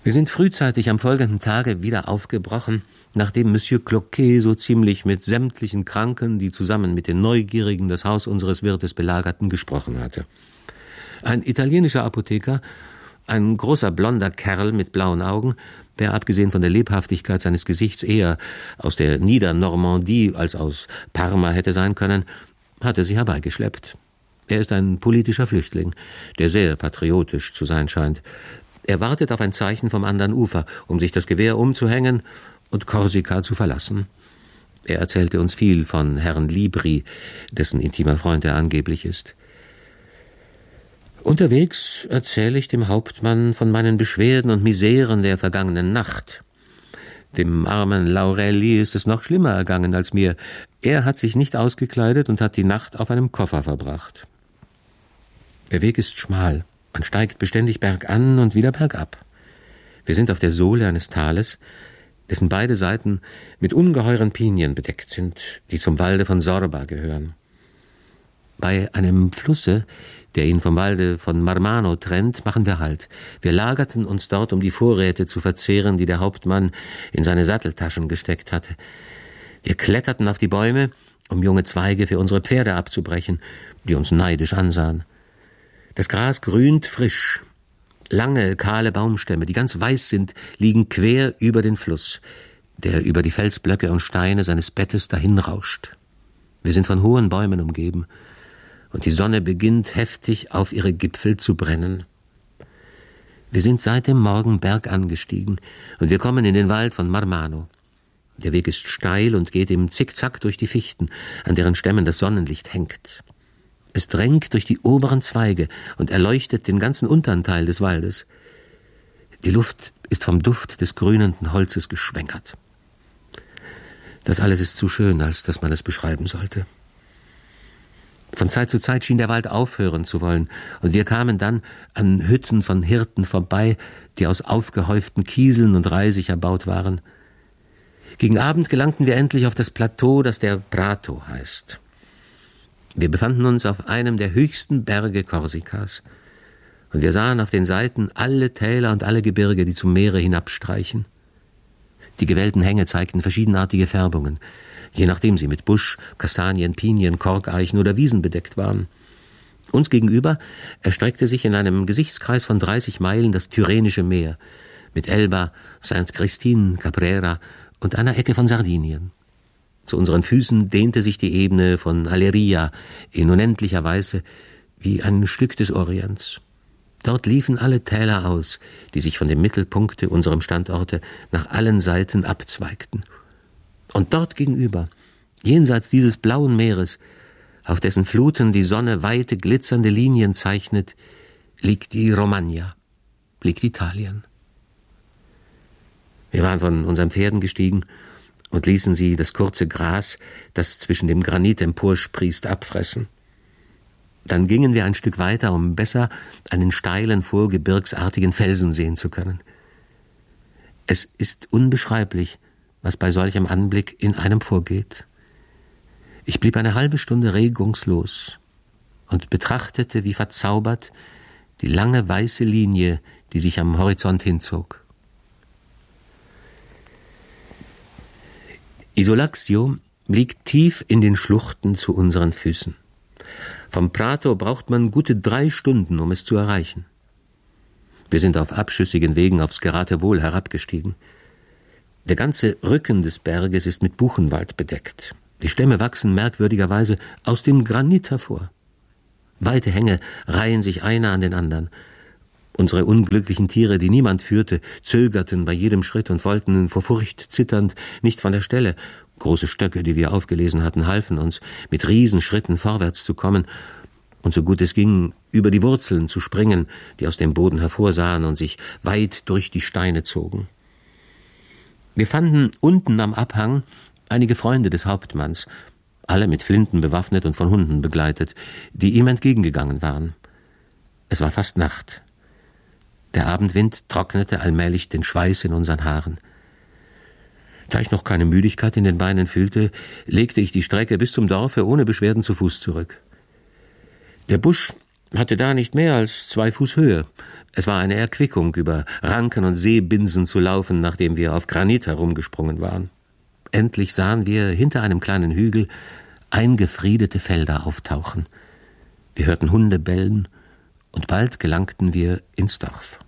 Wir sind frühzeitig am folgenden Tage wieder aufgebrochen, nachdem Monsieur Cloquet so ziemlich mit sämtlichen Kranken, die zusammen mit den Neugierigen das Haus unseres Wirtes belagerten, gesprochen hatte. Ein italienischer Apotheker, ein großer blonder Kerl mit blauen Augen, der abgesehen von der Lebhaftigkeit seines Gesichts eher aus der Niedernormandie als aus Parma hätte sein können, hatte sie herbeigeschleppt. Er ist ein politischer Flüchtling, der sehr patriotisch zu sein scheint. Er wartet auf ein Zeichen vom anderen Ufer, um sich das Gewehr umzuhängen und Korsika zu verlassen. Er erzählte uns viel von Herrn Libri, dessen intimer Freund er angeblich ist. Unterwegs erzähle ich dem Hauptmann von meinen Beschwerden und Miseren der vergangenen Nacht. Dem armen Laurelli ist es noch schlimmer ergangen als mir. Er hat sich nicht ausgekleidet und hat die Nacht auf einem Koffer verbracht. Der Weg ist schmal. Man steigt beständig bergan und wieder bergab. Wir sind auf der Sohle eines Tales, dessen beide Seiten mit ungeheuren Pinien bedeckt sind, die zum Walde von Sorba gehören. Bei einem Flusse, der ihn vom Walde von Marmano trennt, machen wir Halt. Wir lagerten uns dort, um die Vorräte zu verzehren, die der Hauptmann in seine Satteltaschen gesteckt hatte. Wir kletterten auf die Bäume, um junge Zweige für unsere Pferde abzubrechen, die uns neidisch ansahen. Das Gras grünt frisch. Lange, kahle Baumstämme, die ganz weiß sind, liegen quer über den Fluss, der über die Felsblöcke und Steine seines Bettes dahinrauscht. Wir sind von hohen Bäumen umgeben, und die Sonne beginnt heftig auf ihre Gipfel zu brennen. Wir sind seit dem Morgen bergan gestiegen, und wir kommen in den Wald von Marmano. Der Weg ist steil und geht im Zickzack durch die Fichten, an deren Stämmen das Sonnenlicht hängt. Es drängt durch die oberen Zweige und erleuchtet den ganzen unteren Teil des Waldes. Die Luft ist vom Duft des grünenden Holzes geschwängert. Das alles ist zu schön, als dass man es beschreiben sollte. Von Zeit zu Zeit schien der Wald aufhören zu wollen, und wir kamen dann an Hütten von Hirten vorbei, die aus aufgehäuften Kieseln und Reisig erbaut waren. Gegen Abend gelangten wir endlich auf das Plateau, das der Prato heißt. Wir befanden uns auf einem der höchsten Berge Korsikas, und wir sahen auf den Seiten alle Täler und alle Gebirge, die zum Meere hinabstreichen. Die gewellten Hänge zeigten verschiedenartige Färbungen, je nachdem sie mit Busch, Kastanien, Pinien, Korkeichen oder Wiesen bedeckt waren. Uns gegenüber erstreckte sich in einem Gesichtskreis von 30 Meilen das Tyrrhenische Meer, mit Elba, St. Christine, Caprera und einer Ecke von Sardinien. Zu unseren Füßen dehnte sich die Ebene von Aleria in unendlicher Weise wie ein Stück des Orients. Dort liefen alle Täler aus, die sich von dem Mittelpunkte unserem Standorte nach allen Seiten abzweigten. Und dort gegenüber, jenseits dieses blauen Meeres, auf dessen Fluten die Sonne weite, glitzernde Linien zeichnet, liegt die Romagna, liegt Italien. Wir waren von unseren Pferden gestiegen und ließen sie das kurze Gras, das zwischen dem Granit emporsprießt, abfressen. Dann gingen wir ein Stück weiter, um besser einen steilen, vorgebirgsartigen Felsen sehen zu können. Es ist unbeschreiblich, was bei solchem Anblick in einem vorgeht. Ich blieb eine halbe Stunde regungslos und betrachtete wie verzaubert die lange weiße Linie, die sich am Horizont hinzog. Isolazio liegt tief in den Schluchten zu unseren Füßen. Vom Prato braucht man gute 3 Stunden, um es zu erreichen. Wir sind auf abschüssigen Wegen aufs Geratewohl herabgestiegen. Der ganze Rücken des Berges ist mit Buchenwald bedeckt. Die Stämme wachsen merkwürdigerweise aus dem Granit hervor. Weite Hänge reihen sich einer an den anderen. Unsere unglücklichen Tiere, die niemand führte, zögerten bei jedem Schritt und wollten vor Furcht zitternd nicht von der Stelle. Große Stöcke, die wir aufgelesen hatten, halfen uns, mit Riesenschritten vorwärts zu kommen und so gut es ging, über die Wurzeln zu springen, die aus dem Boden hervorsahen und sich weit durch die Steine zogen. Wir fanden unten am Abhang einige Freunde des Hauptmanns, alle mit Flinten bewaffnet und von Hunden begleitet, die ihm entgegengegangen waren. Es war fast Nacht. Der Abendwind trocknete allmählich den Schweiß in unseren Haaren. Da ich noch keine Müdigkeit in den Beinen fühlte, legte ich die Strecke bis zum Dorfe ohne Beschwerden zu Fuß zurück. Der Busch hatte da nicht mehr als 2 Fuß Höhe. Es war eine Erquickung, über Ranken und Seebinsen zu laufen, nachdem wir auf Granit herumgesprungen waren. Endlich sahen wir hinter einem kleinen Hügel eingefriedete Felder auftauchen. Wir hörten Hunde bellen und bald gelangten wir ins Dorf.